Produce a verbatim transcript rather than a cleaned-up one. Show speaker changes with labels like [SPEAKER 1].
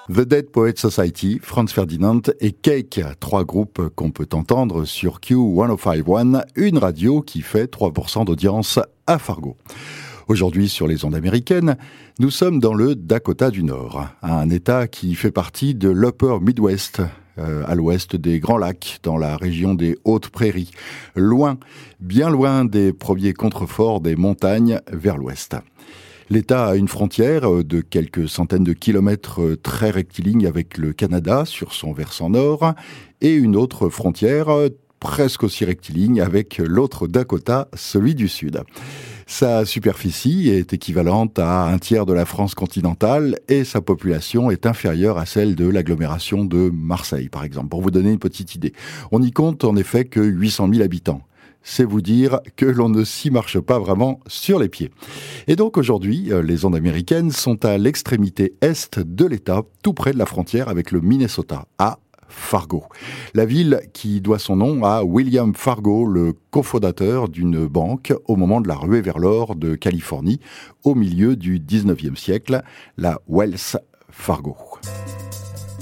[SPEAKER 1] The Dead Poets Society, Franz Ferdinand et Cake, trois groupes qu'on peut entendre sur Q cent cinquante-et-un, une radio qui fait trois pour cent d'audience à Fargo. Aujourd'hui, sur les ondes américaines, nous sommes dans le Dakota du Nord, un État qui fait partie de l'Upper Midwest, euh, à l'ouest des Grands Lacs, dans la région des Hautes Prairies, loin, bien loin des premiers contreforts des montagnes vers l'ouest. L'État a une frontière de quelques centaines de kilomètres très rectiligne avec le Canada sur son versant nord et une autre frontière presque aussi rectiligne avec l'autre Dakota, celui du sud. Sa superficie est équivalente à un tiers de la France continentale et sa population est inférieure à celle de l'agglomération de Marseille, par exemple. Pour vous donner une petite idée, on n'y compte en effet que huit cent mille habitants. C'est vous dire que l'on ne s'y marche pas vraiment sur les pieds. Et donc aujourd'hui, les ondes américaines sont à l'extrémité est de l'État, tout près de la frontière avec le Minnesota, à Fargo. La ville qui doit son nom à William Fargo, le cofondateur d'une banque au moment de la ruée vers l'or de Californie, au milieu du dix-neuvième siècle, la Wells Fargo.